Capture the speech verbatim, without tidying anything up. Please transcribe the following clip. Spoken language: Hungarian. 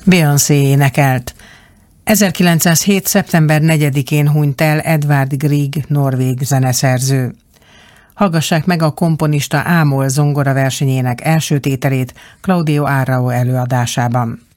Beyoncé énekelt. ezerkilencszázhét. szeptember negyedikén hunyt el Edvard Grieg norvég zeneszerző. Hallgassák meg a komponista A-moll zongora versenyének első tételét Claudio Arrau előadásában.